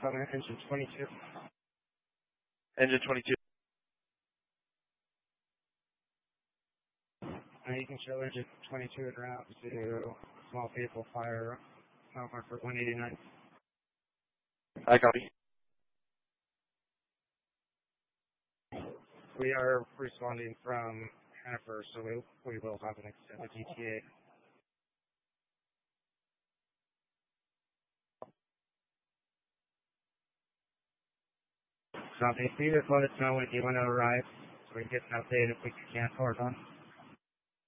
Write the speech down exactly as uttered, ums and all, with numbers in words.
on engine twenty-two. Engine twenty-two. Uh, you can show engine twenty-two en route to small vehicle fire over for one eighty-nine. I copy. We are responding from Hanover, so we, we will have an extended E T A. Copy. Please just let us know when you want to arrive so we can get an update if we can horizontal.